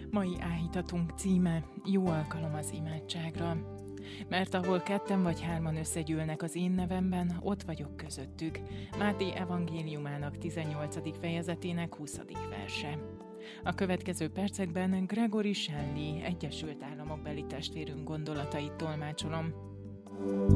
Mai áhítatunk címe: Jó alkalom az imádságra. Mert ahol ketten vagy hárman összegyűlnek az én nevemben, ott vagyok közöttük. Máté evangéliumának 18. fejezetének 20. verse. A következő percekben Gregory Shelley Egyesült Államokbeli testvérünk gondolatait tolmácsolom.